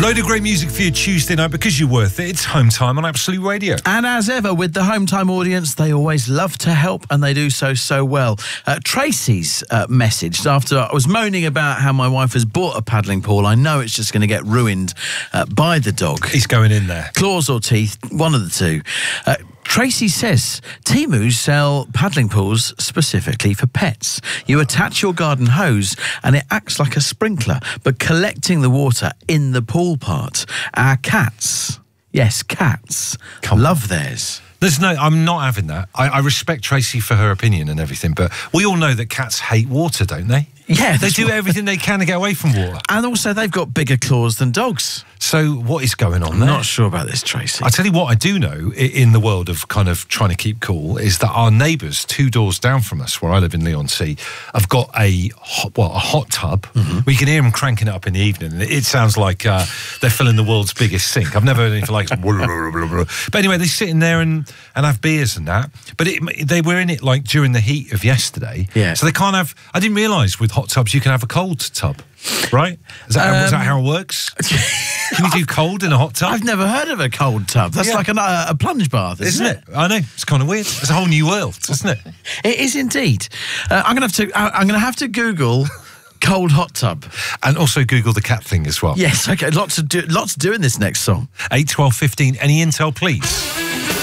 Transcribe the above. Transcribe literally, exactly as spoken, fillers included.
Load of great music for your Tuesday night because you're worth it. It's Home Time on Absolute Radio. And as ever, with the Home Time audience, they always love to help and they do so so well. Uh, Tracy's uh, message, after I was moaning about how my wife has bought a paddling pool, I know it's just going to get ruined uh, by the dog. He's going in there. Claws or teeth, one of the two. Uh, Tracy says, Temu sell paddling pools specifically for pets. You attach your garden hose and it acts like a sprinkler, but collecting the water in the pool part. Our cats, yes, cats, Come love theirs. There's no, I'm not having that. I, I respect Tracy for her opinion and everything, but we all know that cats hate water, don't they? Yeah. They do what... everything they can to get away from water. And also they've got bigger claws than dogs. So what is going on I'm there? not sure about this, Tracy. I tell you what I do know in the world of kind of trying to keep cool is that our neighbours two doors down from us, where I live in Leigh-on-Sea, have got a hot, well, a hot tub. Mm-hmm. We can hear them cranking it up in the evening. And it sounds like uh, they're filling the world's biggest sink. I've never heard anything like it. But anyway, they sit in there and, and have beers and that. But it, they were in it like during the heat of yesterday. Yeah. So they can't have, I didn't realise with hot tubs you can have a cold tub. Right? Is that, um, is that how it works? Can you do cold in a hot tub? I've never heard of a cold tub. That's yeah. like an, uh, a plunge bath, isn't, isn't it? it? I know. It's kind of weird. It's a whole new world, isn't it? It is indeed. Uh, I'm going to have to. I'm going to have to Google cold hot tub, and also Google the cat thing as well. Yes. Okay. Lots of do, lots to do in this next song. Eight, twelve, fifteen. Any intel, please?